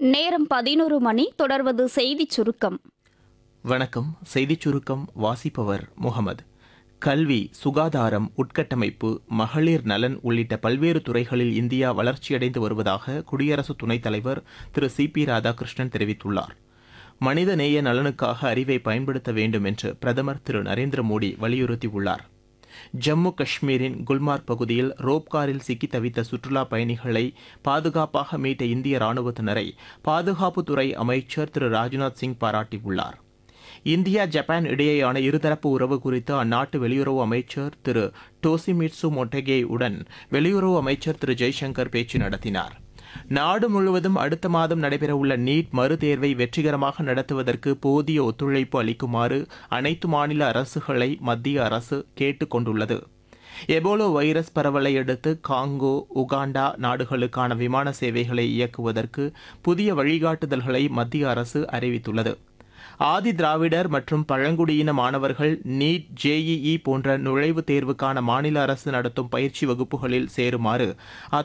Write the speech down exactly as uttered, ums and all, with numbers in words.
நேரம் பதினொரு மணி. தொடர்வது செய்திச் சுருக்கம். வணக்கம். செய்திச் சுருக்கம் வாசிப்பவர் முகமது. கல்வி, சுகாதாரம், உட்கட்டமைப்பு, மகளிர் நலன் உள்ளிட்ட பல்வேறு துறைகளில் இந்தியா வளர்ச்சியடைந்து வருவதாக குடியரசு துணைத் தலைவர் திரு சி பி ராதாகிருஷ்ணன் தெரிவித்துள்ளார். மனித நேய நலனுக்காக அறிவை பயன்படுத்த வேண்டும் என்று பிரதமர் திரு நரேந்திர மோடி வலியுறுத்தியுள்ளார். ஜம்மு காஷ்மீரின் குல்மார்க் பகுதியில் ரோப் காரில் சிக்கி தவித்த சுற்றுலா பயணிகளை பாதுகாப்பாக மீட்ட இந்திய ராணுவத்தினரை பாதுகாப்புத்துறை அமைச்சர் திரு ராஜ்நாத் சிங் பாராட்டியுள்ளார். இந்தியா ஜப்பான் இடையேயான இருதரப்பு உறவு குறித்து அந்நாட்டு வெளியுறவு அமைச்சர் திரு டோசிமிட்சு மொட்டெகே உடன் வெளியுறவு அமைச்சர் திரு ஜெய்சங்கர் பேச்சு நடத்தினார். நாடு முழுவதும் அடுத்த மாதம் நடைபெறவுள்ள நீட் மறுதேர்வை வெற்றிகரமாக நடத்துவதற்கு போதிய ஒத்துழைப்பு அளிக்குமாறு அனைத்து மாநில அரசுகளை மத்திய அரசு கேட்டுக் கொண்டுள்ளது. எபோலா வைரஸ் பரவலை அடுத்து காங்கோ, உகாண்டா நாடுகளுக்கான விமான சேவைகளை இயக்குவதற்கு புதிய வழிகாட்டுதல்களை மத்திய அரசு அறிவித்துள்ளது. ஆதி திராவிடர் மற்றும் பழங்குடியின மாணவர்கள் நீட், ஜேஇஇ போன்ற நுழைவுத் தேர்வுக்கான மாநில அரசு நடத்தும் பயிற்சி வகுப்புகளில் சேருமாறு